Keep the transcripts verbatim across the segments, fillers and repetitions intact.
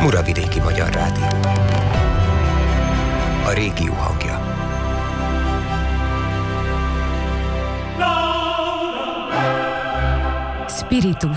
Muravidéki Magyar Rádió. A régió hangja. Spiritus.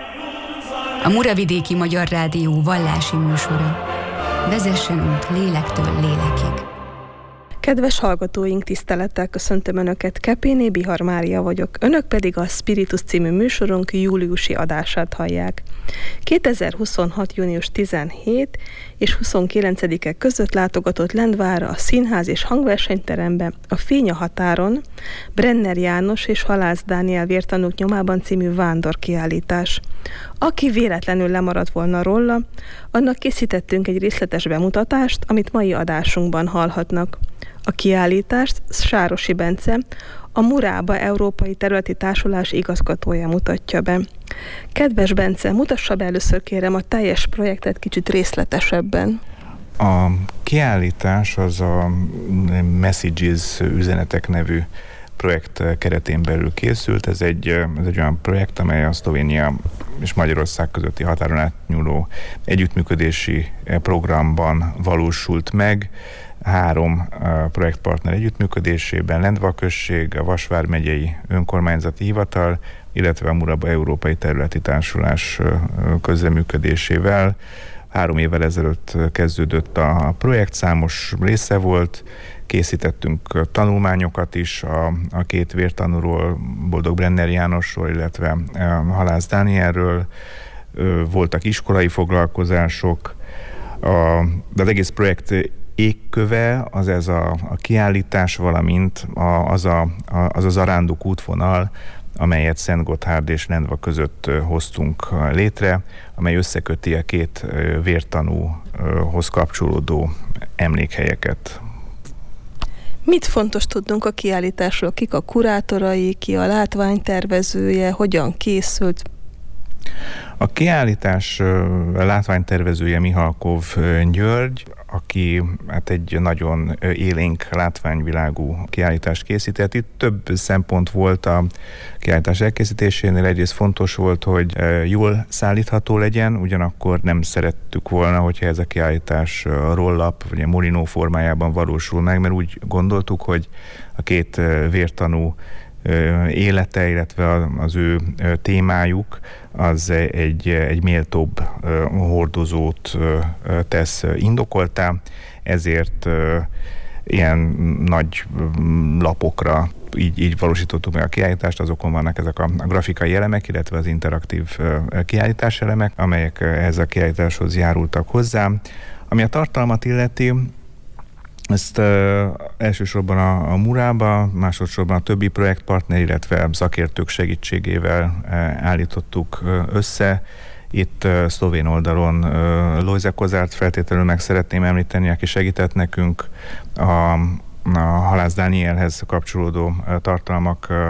A Muravidéki Magyar Rádió vallási műsora. Vezessen út lélektől lélekig. Kedves hallgatóink, tisztelettel köszöntöm Önöket, Kepéné Bihar Mária vagyok, Önök pedig a Spiritus című műsorunk júliusi adását hallják. kétezer-huszonhat. június tizenhetedike és huszonkilencedike között látogatott Lendvárra a Színház és Hangversenyterembe a Fény a határon, Brenner János és Halász Dániel vértanúk nyomában című vándorkiállítás. Aki véletlenül lemaradt volna róla, annak készítettünk egy részletes bemutatást, amit mai adásunkban hallhatnak. A kiállítást Sárosi Bence, a Murába Európai Területi Társulás igazgatója mutatja be. Kedves Bence, mutassa be először kérem a teljes projektet kicsit részletesebben. A kiállítás az a Messages üzenetek nevű projekt keretén belül készült. Ez egy, ez egy olyan projekt, amely a Szlovénia és Magyarország közötti határon átnyúló együttműködési programban valósult meg. Három projektpartner együttműködésében, Lendva község, a Vas vármegyei önkormányzati hivatal, illetve a Murába Európai Területi Társulás közreműködésével. Három évvel ezelőtt kezdődött a projekt, számos része volt, készítettünk tanulmányokat is a, a két vértanúról, Boldog Brenner Jánosról, illetve Halász Dánielről, voltak iskolai foglalkozások, a, de az egész projekt égköve az ez a, a kiállítás, valamint a, az, a, a, az a zarándok útvonal, amelyet Szentgotthárd és Lendva között hoztunk létre, amely összeköti a két vértanúhoz kapcsolódó emlékhelyeket. Mit fontos tudnunk a kiállításról? Kik a kurátorai, ki a látványtervezője, hogyan készült? A kiállítás látványtervezője Mihalkov György, aki hát egy nagyon élénk látványvilágú kiállítást készített. Itt több szempont volt a kiállítás elkészítésénél. Egyrészt fontos volt, hogy jól szállítható legyen, ugyanakkor nem szerettük volna, hogyha ez a kiállítás roll-up vagy a molinó formájában valósul meg, mert úgy gondoltuk, hogy a két vértanú élete, illetve az ő témájuk az egy, egy méltóbb hordozót tesz indokoltá, ezért ilyen nagy lapokra így, így valósítottuk meg a kiállítást, azokon vannak ezek a grafikai elemek, illetve az interaktív kiállítás elemek, amelyek ehhez a kiállításhoz járultak hozzá. Ami a tartalmat illeti, ezt uh, elsősorban a, a Murába, másodszorban a többi projektpartner, illetve szakértők segítségével uh, állítottuk uh, össze. Itt uh, szlovén oldalon uh, Lojze Kozárt feltétlenül meg szeretném említeni, aki segített nekünk a, a Halász Dánielhez kapcsolódó uh, tartalmak uh,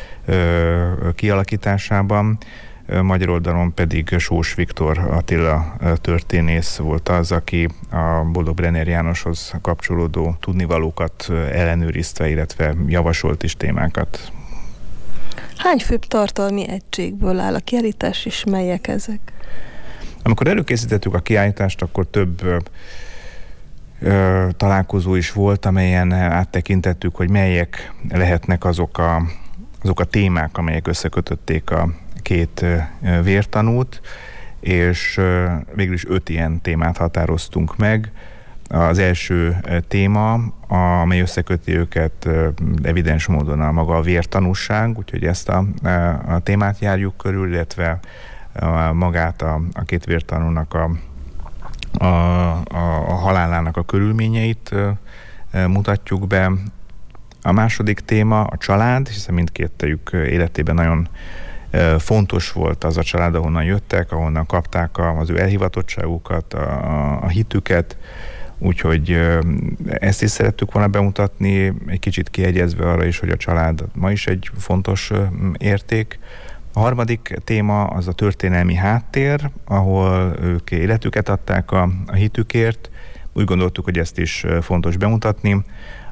uh, kialakításában. Magyar oldalon pedig Sós Viktor Attila történész volt az, aki a Boldog Brenner Jánoshoz kapcsolódó tudnivalókat ellenőrizte, illetve javasolt is témákat. Hány főbb tartalmi egységből áll a kiállítás, és melyek ezek? Amikor előkészítettük a kiállítást, akkor több ö, találkozó is volt, amelyen áttekintettük, hogy melyek lehetnek azok a, azok a témák, amelyek összekötötték a két vértanút, és végül is öt ilyen témát határoztunk meg. Az első téma, amely összeköti őket evidens módon a maga a vértanúság, úgyhogy ezt a, a témát járjuk körül, illetve magát a, a két vértanúnak a, a, a, a halálának a körülményeit mutatjuk be. A második téma a család, hiszen mindkettőjük életében nagyon fontos volt az a család, ahonnan jöttek, ahonnan kapták az ő elhivatottságukat, a, a hitüket, úgyhogy ezt is szerettük volna bemutatni, egy kicsit kiegyezve arra is, hogy a család ma is egy fontos érték. A harmadik téma az a történelmi háttér, ahol ők életüket adták a, a hitükért. Úgy gondoltuk, hogy ezt is fontos bemutatni.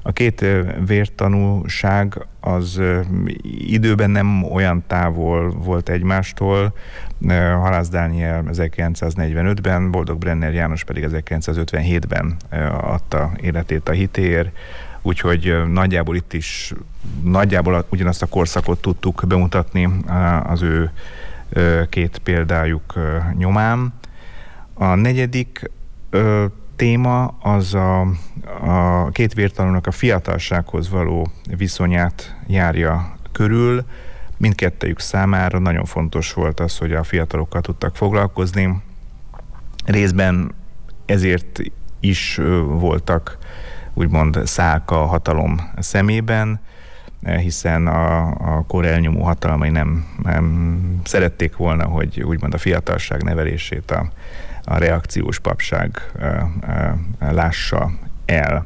A két vértanúság az időben nem olyan távol volt egymástól. Halász Dániel ezerkilencszáznegyvenötben, Boldog Brenner János pedig ezerkilencszázötvenhétben adta életét a hitéért, úgyhogy nagyjából itt is nagyjából ugyanazt a korszakot tudtuk bemutatni az ő két példájuk nyomán. A negyedik téma az a, a két vértanúnak a fiatalsághoz való viszonyát járja körül. Mindkettejük számára nagyon fontos volt az, hogy a fiatalokkal tudtak foglalkozni. Részben ezért is voltak úgymond szálka a hatalom szemében, hiszen a, a kor elnyomó hatalmai nem, nem szerették volna, hogy úgymond a fiatalság nevelését a, a reakciós papság e, e, lássa el.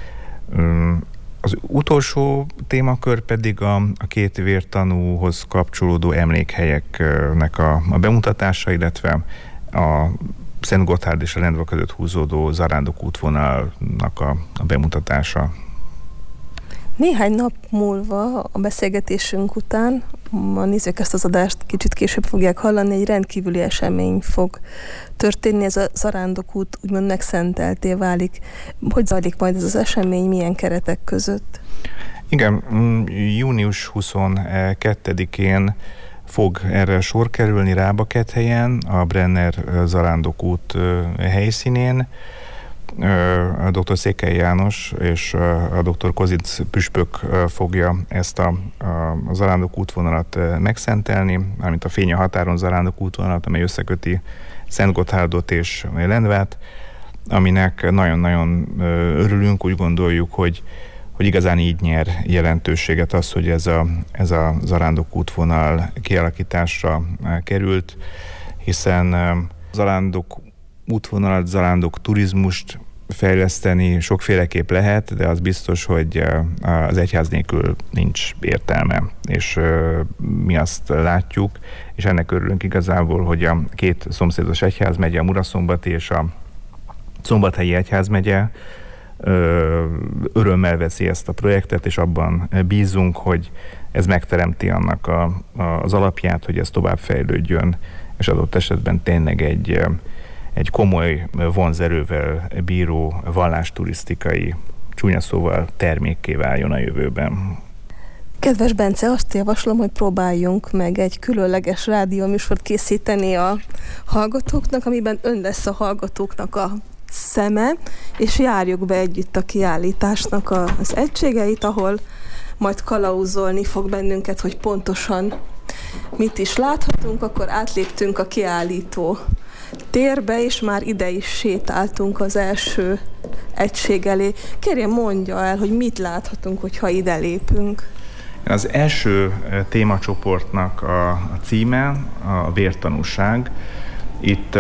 Az utolsó témakör pedig a, a két vértanúhoz kapcsolódó emlékhelyeknek a, a bemutatása, illetve a Szent Gotthárd és a Lendva között húzódó zarándok útvonalnak a, a bemutatása. Néhány nap múlva a beszélgetésünk után, a nézők ezt az adást kicsit később fogják hallani, egy rendkívüli esemény fog történni, ez a zarándok út úgymond megszentelté válik. Hogy zajlik majd ez az esemény, milyen keretek között? Igen, június huszonkettedikén fog erre sor kerülni Rábakethelyen, a Brenner zarándok út helyszínén. A dr. Székely János és a dr. Kozinc püspök fogja ezt a, a zarándok útvonalat megszentelni, mármint a Fény a határon zarándok útvonalat, amely összeköti Szent Gotthárdot és Lendvát, aminek nagyon-nagyon örülünk, úgy gondoljuk, hogy, hogy igazán így nyer jelentőséget az, hogy ez a, ez a zarándok útvonal kialakításra került, hiszen zarándok útvonalat, zarándok turizmust fejleszteni sokféleképp lehet, de az biztos, hogy az egyház nélkül nincs értelme, és mi azt látjuk, és ennek örülünk igazából, hogy a két szomszédos egyházmegye, a Muraszombati és a Szombathelyi egyházmegye örömmel veszi ezt a projektet, és abban bízunk, hogy ez megteremti annak a, az alapját, hogy ez tovább fejlődjön, és adott esetben tényleg egy egy komoly vonzerővel bíró vallásturisztikai, csúnya szóval termékké váljon a jövőben. Kedves Bence, azt javaslom, hogy próbáljunk meg egy különleges rádióműsort készíteni a hallgatóknak, amiben ön lesz a hallgatóknak a szeme, és járjuk be együtt a kiállításnak az egységeit, ahol majd kalauzolni fog bennünket, hogy pontosan mit is láthatunk. Akkor átléptünk a kiállító térbe, és már ide is sétáltunk az első egység elé. Kérjem, mondja el, hogy mit láthatunk, hogyha ide lépünk. Az első témacsoportnak a, a címe a vértanúság. Itt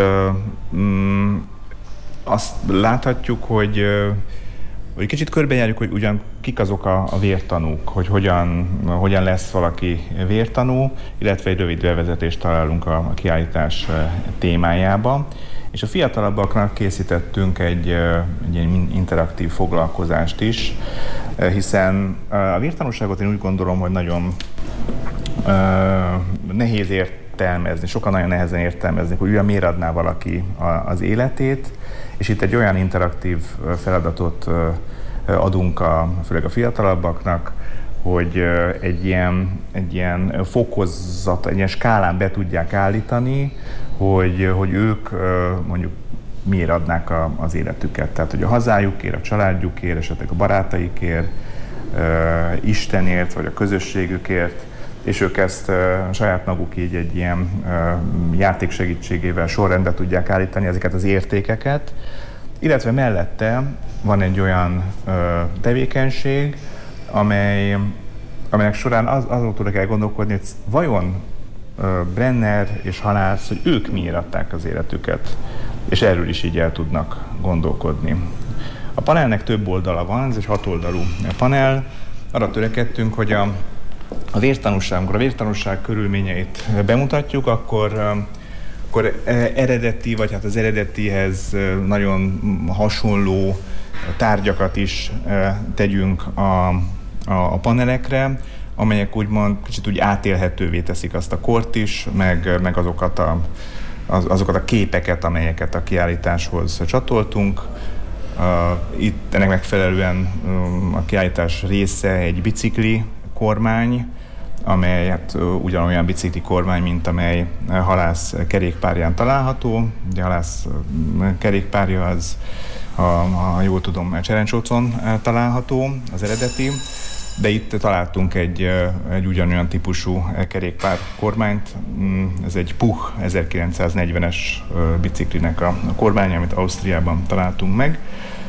mm, azt láthatjuk, hogy, hogy kicsit körbejárjuk, hogy ugyan kik azok a, a vértanúk, hogy hogyan, hogyan lesz valaki vértanú, illetve egy rövid bevezetést találunk a, a kiállítás témájába. És a fiatalabbaknak készítettünk egy, egy interaktív foglalkozást is, hiszen a vértanúságot én úgy gondolom, hogy nagyon uh, nehéz értelmezni, sokan nagyon nehezen értelmezni, hogy ugyan miért adná valaki a, az életét, és itt egy olyan interaktív feladatot adunk a, főleg a fiatalabbaknak, hogy egy ilyen, egy ilyen fokozat, egy ilyen skálán be tudják állítani, hogy, hogy ők mondjuk miért adnák a, az életüket. Tehát, hogy a hazájukért, a családjukért, esetleg a barátaikért, Istenért, vagy a közösségükért, és ők ezt a saját maguk így egy ilyen játék segítségével sorrendbe tudják állítani ezeket az értékeket, illetve mellette van egy olyan tevékenység, amely, amelynek során az, azon tudok el gondolkodni, hogy vajon Brenner és Halász, hogy ők miért adták az életüket, és erről is így el tudnak gondolkodni. A panelnek több oldala van, ez egy hatoldalú panel. Arra törekedtünk, hogy a, a vértanúság, amikor a vértanúság körülményeit bemutatjuk, akkor, akkor eredeti, vagy hát az eredetihez nagyon hasonló tárgyakat is tegyünk a, a, a panelekre, amelyek úgymond kicsit úgy átélhetővé teszik azt a kort is, meg, meg azokat, a, az, azokat a képeket, amelyeket a kiállításhoz csatoltunk. Itt ennek megfelelően a kiállítás része egy bicikli kormány, amely hát ugyanolyan bicikli kormány, mint amely Halász kerékpárján található. Ugye Halász kerékpárja az, ha, ha jól tudom, Cserencsócon található, az eredeti, de itt találtunk egy, egy ugyanolyan típusú kerékpár kormányt. Ez egy Puch ezerkilencszáznegyvenes biciklinek a kormánya, amit Ausztriában találtunk meg.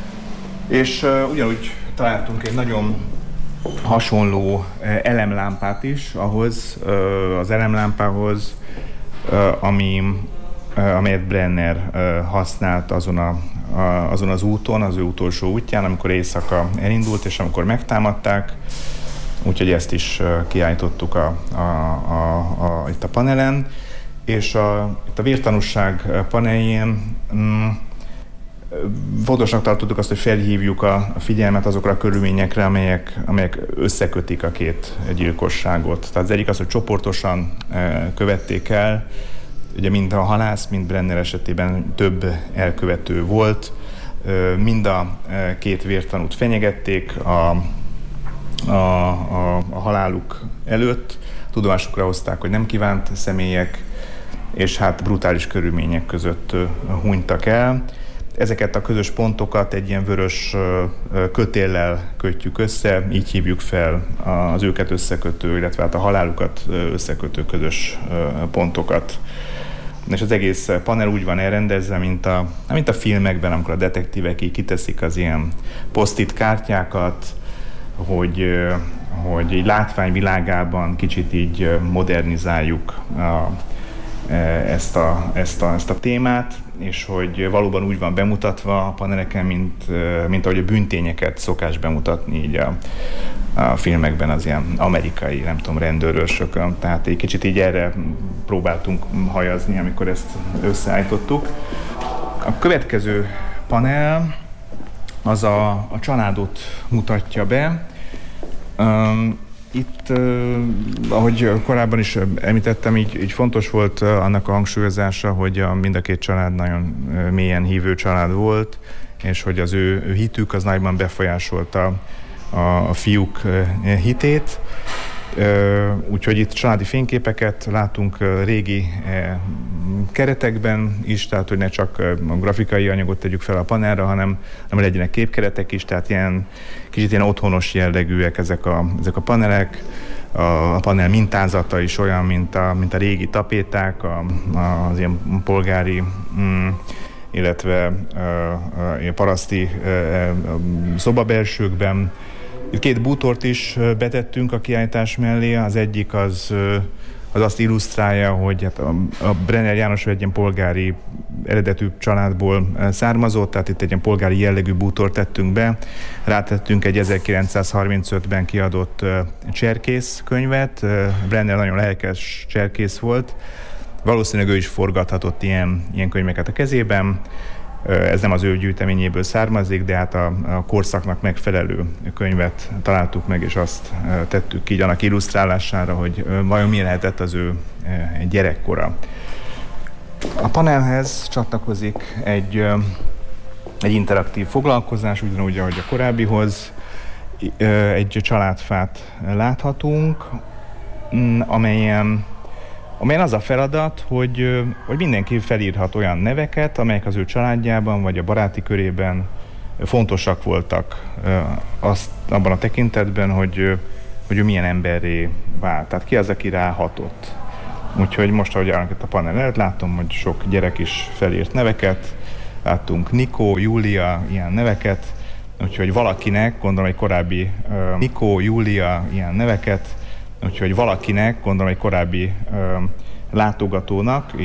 És ugyanúgy találtunk egy nagyon hasonló elemlámpát is ahhoz, az elemlámpához, ami, amelyet Brenner használt azon, a, azon az úton, az ő utolsó útján, amikor éjszaka elindult, és amikor megtámadták. Úgyhogy ezt is kiállítottuk a, a, a, a, itt a panelen. És a, itt a vértanússág paneljén mm, fontosnak tartottuk azt, hogy felhívjuk a figyelmet azokra a körülményekre, amelyek, amelyek összekötik a két gyilkosságot. Tehát az egyik az, hogy csoportosan követték el, ugye mind a Halász, mind Brenner esetében több elkövető volt, mind a két vértanút fenyegették a, a, a, a haláluk előtt, tudomásukra hozták, hogy nem kívánt személyek, és hát brutális körülmények között hunytak el. Ezeket a közös pontokat egy ilyen vörös kötéllel kötjük össze, így hívjuk fel az őket összekötő, illetve hát a halálukat összekötő közös pontokat. És az egész panel úgy van elrendezve, mint a, mint a filmekben, amikor a detektívek így kiteszik az ilyen post-it kártyákat, hogy, hogy így látványvilágában kicsit így modernizáljuk a, ezt, a, ezt, a, ezt a témát, és hogy valóban úgy van bemutatva a paneleken, mint, mint ahogy a bűntényeket szokás bemutatni így a, a filmekben az ilyen amerikai, nem tudom, rendőrösökön. Tehát egy kicsit így erre próbáltunk hajazni, amikor ezt összeállítottuk. A következő panel az a, a családot mutatja be. Um, Itt, ahogy korábban is említettem, így, így fontos volt annak a hangsúlyozása, hogy a, mind a két család nagyon mélyen hívő család volt, és hogy az ő, ő hitük az nagyban befolyásolta a, a fiúk hitét. Úgyhogy itt családi fényképeket látunk régi keretekben is, tehát hogy ne csak a grafikai anyagot tegyük fel a panelra, hanem, hanem legyenek képkeretek is, tehát ilyen kicsit ilyen otthonos jellegűek ezek a, ezek a panelek. A panel mintázata is olyan, mint a, mint a régi tapéták, a, az ilyen polgári, mm, illetve a, a paraszti szobabelsőkben. Itt két bútort is betettünk a kiállítás mellé. Az egyik az, az azt illusztrálja, hogy hát a, a Brenner János egy ilyen polgári eredetű családból származott, tehát itt egy ilyen polgári jellegű bútort tettünk be. Rátettünk egy ezerkilencszázharmincötben kiadott cserkész könyvet. Brenner nagyon lelkes cserkész volt. Valószínűleg ő is forgathatott ilyen, ilyen könyveket a kezében. Ez nem az ő gyűjteményéből származik, de hát a, a korszaknak megfelelő könyvet találtuk meg, és azt tettük így annak illusztrálására, hogy vajon mi lehetett az ő gyerekkora. A panelhez csatlakozik egy, egy interaktív foglalkozás, ugyanúgy, ahogy a korábbihoz. Egy családfát láthatunk, amelyen amelyen az a feladat, hogy, hogy mindenki felírhat olyan neveket, amelyek az ő családjában vagy a baráti körében fontosak voltak azt, abban a tekintetben, hogy, hogy ő milyen emberré vált. Tehát ki az, aki rá hatott. Úgyhogy most, ahogy állnak itt a panel előtt, látom, hogy sok gyerek is felírt neveket. Láttunk Nikó, Júlia, ilyen neveket. Úgyhogy valakinek, gondolom egy korábbi uh, Nikó, Júlia, ilyen neveket. Úgyhogy valakinek, gondolom egy korábbi uh, látogatónak,